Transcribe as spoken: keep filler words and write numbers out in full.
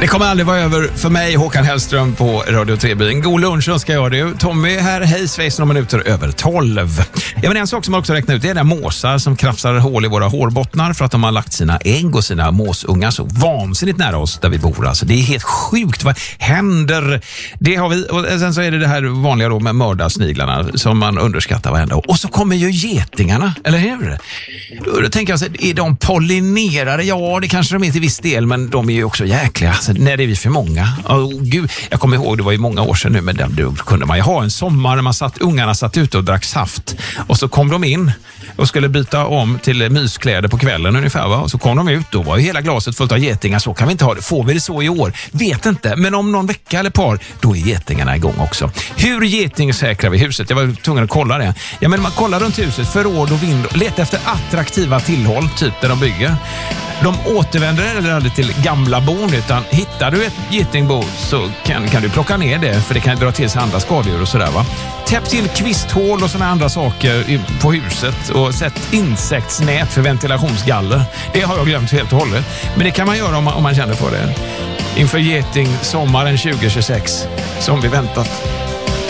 Det kommer aldrig vara över för mig, Håkan Hellström på Radio tre. En god lunch önskar jag du. Tommy här, hej Schweiz, några minuter över tolv. Ja, men en sak som man också räknar ut, det är där måsar som krafsar hål i våra hårbottnar för att de har lagt sina ägg och sina måsungar så vansinnigt nära oss där vi bor. Alltså, det är helt sjukt, vad händer? Det har vi, och sen så är det det här vanliga då med mördarsniglarna som man underskattar varenda år. Och så kommer ju getingarna, eller hur? Då tänker jag så här, är de pollinerare? Ja, det kanske de är till viss del, men de är ju också jäkliga. Alltså, när det är vi för många. Oh, gud. Jag kommer ihåg, det var ju många år sedan nu, men då kunde man ju ha en sommar när man satt, ungarna satt ute och drack saft. Och så kom de in och skulle byta om till myskläder på kvällen ungefär, va? Och så kom de ut, då var ju hela glaset fullt av getingar. Så kan vi inte ha det. Får vi det så i år? Vet inte, men om någon vecka eller par, då är getingarna igång också. Hur getingsäkrar vi huset? Jag var tvungen att kolla det. Ja, men man kollar runt huset, förråd och vind, leta efter attraktiva tillhåll, typ där de bygger. De återvänder eller aldrig till gamla bon, utan hittar du ett getingbo så kan, kan du plocka ner det, för det kan dra till sig andra skadedjur och sådär, va. Täpp till kvisthål och sådana andra saker på huset och sätt insektsnät för ventilationsgaller. Det har jag glömt helt och hållet. Men det kan man göra om man, om man känner för det. Inför geting sommaren tjugo tjugosex som vi väntat.